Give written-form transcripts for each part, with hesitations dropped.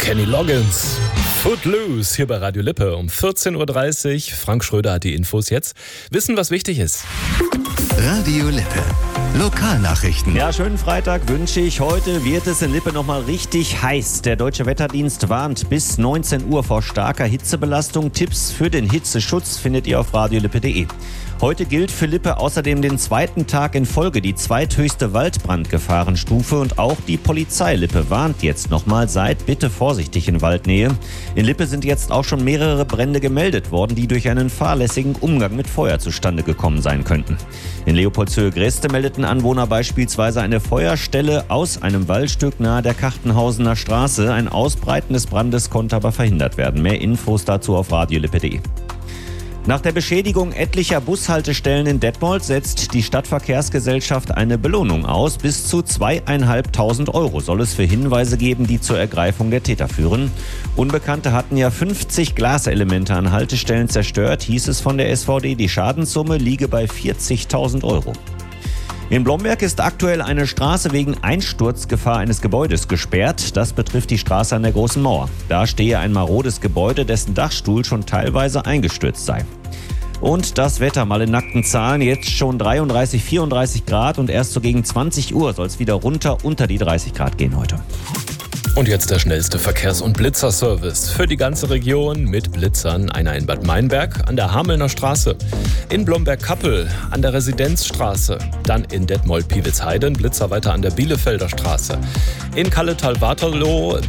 Kenny Loggins. Footloose hier bei Radio Lippe um 14.30 Uhr. Frank Schröder hat die Infos jetzt. Wissen, was wichtig ist. Radio Lippe. Lokalnachrichten. Ja, schönen Freitag wünsche ich. Heute wird es in Lippe nochmal richtig heiß. Der Deutsche Wetterdienst warnt bis 19 Uhr vor starker Hitzebelastung. Tipps für den Hitzeschutz findet ihr auf radiolippe.de. Heute gilt für Lippe außerdem den zweiten Tag in Folge die zweithöchste Waldbrandgefahrenstufe und auch die Polizei Lippe warnt jetzt nochmal, seid bitte vorsichtig in Waldnähe. In Lippe sind jetzt auch schon mehrere Brände gemeldet worden, die durch einen fahrlässigen Umgang mit Feuer zustande gekommen sein könnten. In Leopoldshöhe-Greste meldeten Anwohner beispielsweise eine Feuerstelle aus einem Waldstück nahe der Kachtenhausener Straße. Ein Ausbreiten des Brandes konnte aber verhindert werden. Mehr Infos dazu auf radiolippe.de. Nach der Beschädigung etlicher Bushaltestellen in Detmold setzt die Stadtverkehrsgesellschaft eine Belohnung aus. Bis zu 2.500 € soll es für Hinweise geben, die zur Ergreifung der Täter führen. Unbekannte hatten ja 50 Glaselemente an Haltestellen zerstört, hieß es von der SVD. Die Schadenssumme liege bei 40.000 €. In Blomberg ist aktuell eine Straße wegen Einsturzgefahr eines Gebäudes gesperrt. Das betrifft die Straße an der Großen Mauer. Da stehe ein marodes Gebäude, dessen Dachstuhl schon teilweise eingestürzt sei. Und das Wetter mal in nackten Zahlen. Jetzt schon 33, 34 Grad und erst so gegen 20 Uhr soll es wieder runter unter die 30 Grad gehen heute. Und jetzt der schnellste Verkehrs- und Blitzerservice für die ganze Region mit Blitzern. Einer in Bad Meinberg an der Hamelner Straße, in Blomberg-Kappel an der Residenzstraße, dann in Detmold-Piewitzheide Blitzer weiter an der Bielefelder Straße, in Kalletal-Waterloo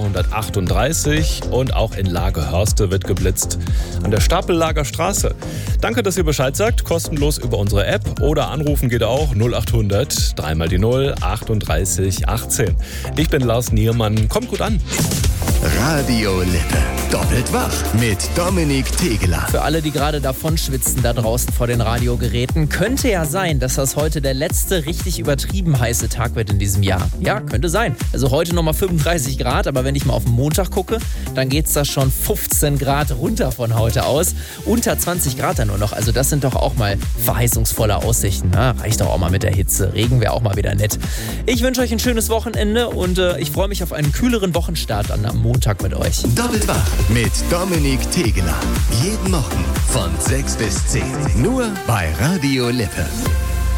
B238 und auch in Lage-Hörste wird geblitzt an der Stapellager Straße. Danke, dass ihr Bescheid sagt, kostenlos über unsere App oder anrufen geht auch 0800 3 mal die 0 38 18. Ich bin Lars Niermann. Kommt gut an. Radio Lippe. Doppelt wach mit Dominik Tegeler. Für alle, die gerade davon schwitzen da draußen vor den Radiogeräten, könnte ja sein, dass das heute der letzte richtig übertrieben heiße Tag wird in diesem Jahr. Ja, könnte sein. Also heute nochmal 35 Grad, aber wenn ich mal auf den Montag gucke, dann geht's da schon 15 Grad runter von heute aus. Unter 20 Grad dann nur noch. Also das sind doch auch mal verheißungsvolle Aussichten. Na, reicht doch auch mal mit der Hitze. Regen wäre auch mal wieder nett. Ich wünsche euch ein schönes Wochenende und ich freue mich auf einen kühleren Wochenstart dann am Montag mit euch. Doppelt wach mit Dominik Tegeler. Jeden Morgen von 6 bis 10. Nur bei Radio Lippe.